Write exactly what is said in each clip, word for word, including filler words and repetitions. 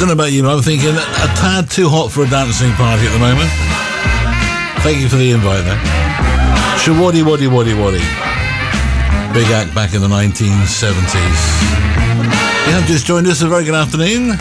don't know about you, but I'm thinking a tad too hot for a dancing party at the moment. Thank you for the invite there. Shawaddy Waddy Waddy Waddy. Big act back in the nineteen seventies. You have just joined us. A very good afternoon.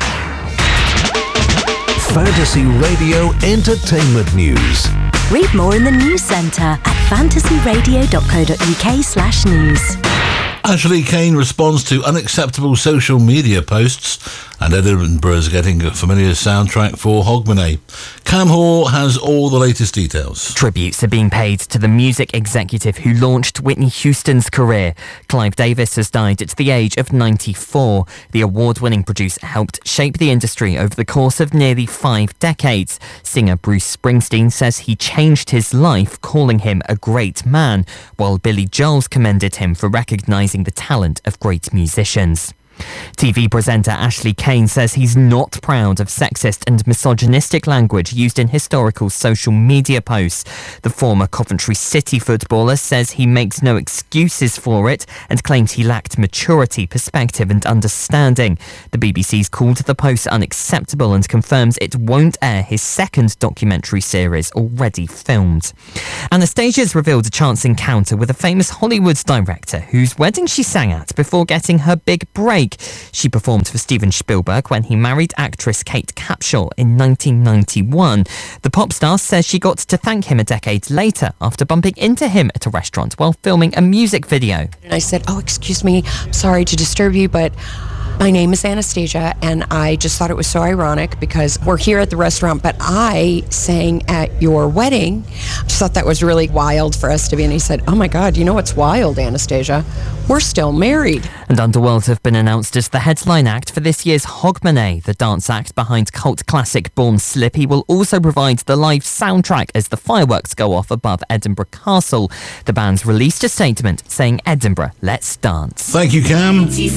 Fantasy Radio Entertainment News. Read more in the news centre at fantasyradio.co.uk slash news. Ashley Kane responds to unacceptable social media posts, and Edinburgh is getting a familiar soundtrack for Hogmanay. Cam Hall has all the latest details. Tributes are being paid to the music executive who launched Whitney Houston's career. Clive Davis has died at the age of ninety-four. The award-winning producer helped shape the industry over the course of nearly five decades. Singer Bruce Springsteen says he changed his life, calling him a great man, while Billy Joel commended him for recognising the talent of great musicians. T V presenter Ashley Kane says he's not proud of sexist and misogynistic language used in historical social media posts. The former Coventry City footballer says he makes no excuses for it and claims he lacked maturity, perspective and understanding. The B B C's called the post unacceptable and confirms it won't air his second documentary series already filmed. Anastasia's revealed a chance encounter with a famous Hollywood director whose wedding she sang at before getting her big break. She performed for Steven Spielberg when he married actress Kate Capshaw in nineteen ninety-one. The pop star says she got to thank him a decade later after bumping into him at a restaurant while filming a music video. And I said, "Oh, excuse me, I'm sorry to disturb you, but my name is Anastasia, and I just thought it was so ironic because we're here at the restaurant, but I sang at your wedding." I just thought that was really wild for us to be. And he said, "Oh my God, you know what's wild, Anastasia? We're still married." And Underworld have been announced as the headline act for this year's Hogmanay. The dance act behind cult classic Born Slippy will also provide the live soundtrack as the fireworks go off above Edinburgh Castle. The band's released a statement saying, "Edinburgh, let's dance." Thank you, Cam.